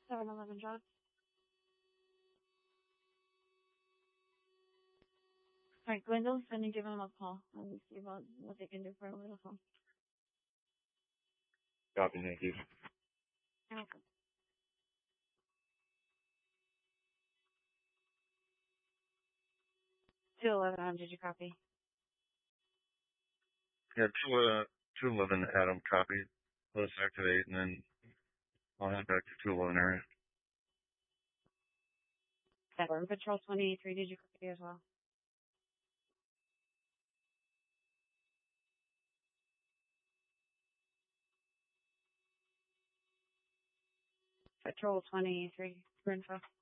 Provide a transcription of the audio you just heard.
7-Eleven job. All right, Gwendolyn's going to give them a call. Let me see about what they can do for a little phone. Copy, thank you. Okay. 211, did you copy? Yeah, 211 Adam, copy. Let's activate, and then I'll head back to 211 area. Border Patrol 23, did you copy as well? Patrol 23, for info.